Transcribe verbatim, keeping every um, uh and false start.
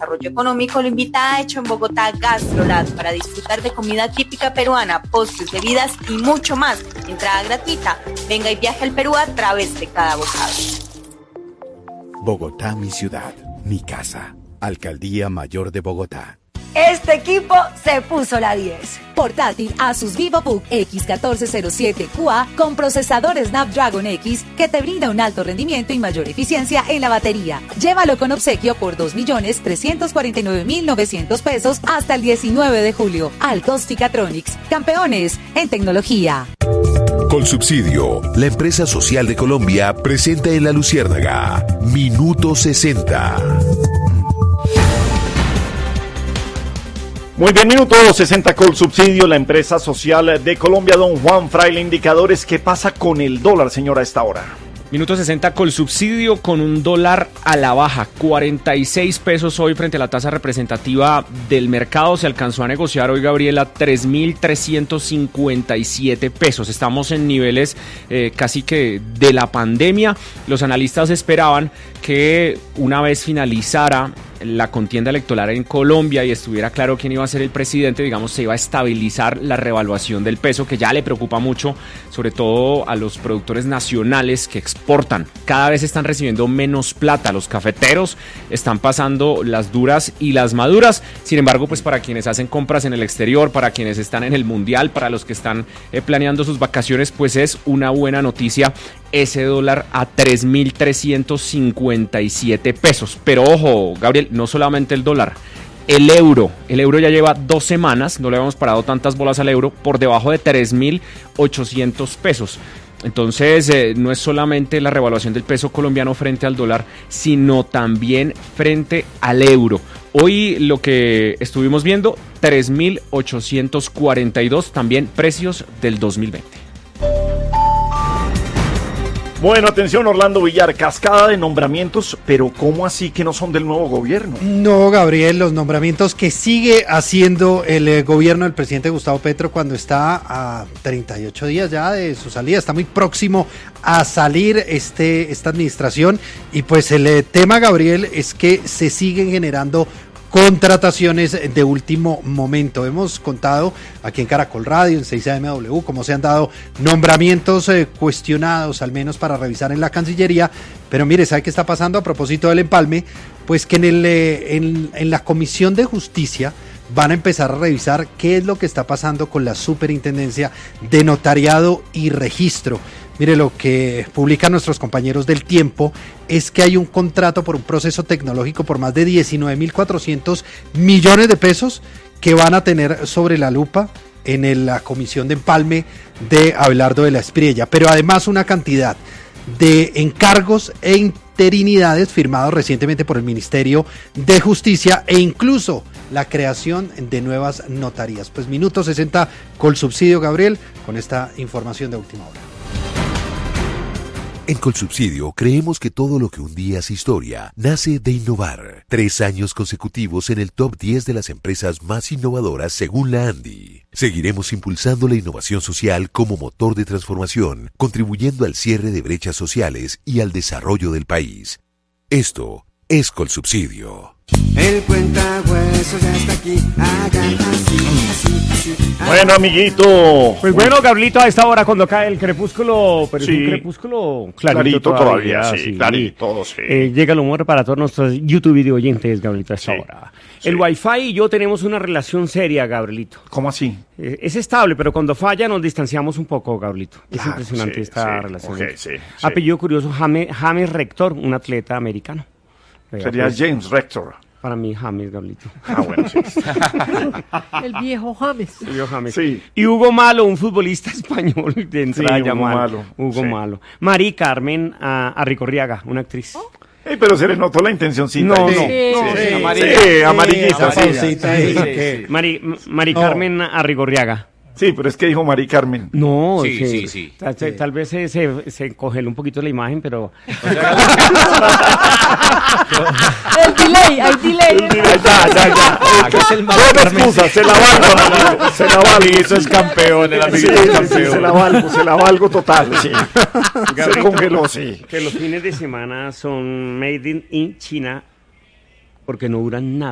Desarrollo Económico lo invita a Hecho en Bogotá Gastrolab para disfrutar de comida típica peruana, postres, bebidas y mucho más. Entrada gratuita. Venga y viaje al Perú a través de cada bocado. Bogotá, mi ciudad, mi casa. Alcaldía Mayor de Bogotá. Este equipo se puso la diez. Portátil Asus VivoBook X catorce cero siete Q A con procesador Snapdragon X que te brinda un alto rendimiento y mayor eficiencia en la batería. Llévalo con obsequio por dos millones trescientos cuarenta y nueve mil novecientos pesos hasta el diecinueve de julio. Alcosticatronics, campeones en tecnología. Colsubsidio, la empresa social de Colombia, presenta en La Luciérnaga Minuto sesenta. Muy bien, minuto sesenta Colsubsidio, la empresa social de Colombia. Don Juan Fraile, indicadores, ¿qué pasa con el dólar, señora, a esta hora? Minuto sesenta Colsubsidio con un dólar a la baja, cuarenta y seis pesos hoy frente a la tasa representativa del mercado. Se alcanzó a negociar hoy, Gabriela, tres mil trescientos cincuenta y siete pesos. Estamos en niveles eh, casi que de la pandemia. Los analistas esperaban que una vez finalizara la contienda electoral en Colombia y estuviera claro quién iba a ser el presidente, digamos, se iba a estabilizar la revaluación del peso, que ya le preocupa mucho, sobre todo a los productores nacionales que exportan. Cada vez están recibiendo menos plata. Los cafeteros están pasando las duras y las maduras. Sin embargo, pues para quienes hacen compras en el exterior, para quienes están en el mundial, para los que están eh, planeando sus vacaciones, pues es una buena noticia ese dólar a tres mil trescientos cincuenta y siete pesos. Pero ojo, Gabriel, no solamente el dólar, el euro. El euro ya lleva dos semanas, no le habíamos parado tantas bolas al euro, por debajo de tres mil ochocientos pesos. Entonces, eh, no es solamente la revaluación del peso colombiano frente al dólar, sino también frente al euro. Hoy lo que estuvimos viendo, tres mil ochocientos cuarenta y dos, también precios del dos mil veinte. Bueno, atención, Orlando Villar, cascada de nombramientos, pero ¿cómo así que no son del nuevo gobierno? No, Gabriel, los nombramientos que sigue haciendo el eh, gobierno del presidente Gustavo Petro cuando está a treinta y ocho días ya de su salida, está muy próximo a salir este esta administración y pues el eh, tema, Gabriel, es que se siguen generando contrataciones de último momento. Hemos contado aquí en Caracol Radio, en seis A M W, cómo se han dado nombramientos eh, cuestionados, al menos para revisar en la Cancillería, pero mire, ¿sabe qué está pasando a propósito del empalme? Pues que en, el, eh, en, en la Comisión de Justicia van a empezar a revisar qué es lo que está pasando con la Superintendencia de Notariado y Registro. Mire, lo que publican nuestros compañeros del Tiempo es que hay un contrato por un proceso tecnológico por más de diecinueve mil cuatrocientos millones de pesos que van a tener sobre la lupa en el, la comisión de empalme de Abelardo de la Espriella, pero además una cantidad de encargos e interinidades firmados recientemente por el Ministerio de Justicia e incluso la creación de nuevas notarías. Pues minuto sesenta Colsubsidio, Gabriel, con esta información de última hora. En Colsubsidio creemos que todo lo que un día es historia nace de innovar. Tres años consecutivos en el top diez de las empresas más innovadoras según la ANDI. Seguiremos impulsando la innovación social como motor de transformación, contribuyendo al cierre de brechas sociales y al desarrollo del país. Esto es Colsubsidio. El cuentahueso ya está aquí, hagan así, así, así. Bueno, amiguito. Pues bueno, Gabrielito, a esta hora cuando cae el crepúsculo, pero sí, es un crepúsculo clarito, clarito todavía, todavía, sí, sí. clarito, sí. Eh, llega el humor para todos nuestros YouTube video oyentes, Gabrielito, a esta sí, hora. sí. El Wi-Fi y yo tenemos una relación seria, Gabrielito. ¿Cómo así? Eh, es estable, pero cuando falla nos distanciamos un poco, Gabrielito. Es Claro, impresionante sí, esta sí, relación. okay, sí, sí. Apellido curioso, James, James Rector, un atleta americano. Sería pues, James Rector. Para mí, James, Gabrielito. Ah, bueno, sí. El viejo James. El viejo James. Sí. Y Hugo Malo, un futbolista español de entrada sí, Hugo llamado Malo. Hugo sí. Malo. Mari Carmen uh, Arricorriaga, una actriz. ¿Oh? Eh, pero se le notó la intencióncita. No, no. Sí, no, sí, sí, amarilla. sí, amarillita. Sí, Sí, sí, sí, sí. Mari, Mari No. Carmen Arricorriaga. sí, pero es que dijo Mari Carmen. No, Sí, sí, sí, sí. Tal, Sí. tal vez se, se, se congeló un poquito la imagen, pero... El delay, hay delay. Ya, ya, ya. Acá es el No me excusa, se la valgo, amigo, se la valgo. Eso es campeón, el amigo Sí, es sí, campeón. sí, se la valgo, se la valgo total, sí. Se Gabrielito, congeló, sí. que los fines de semana son made in, in China porque no duran nada.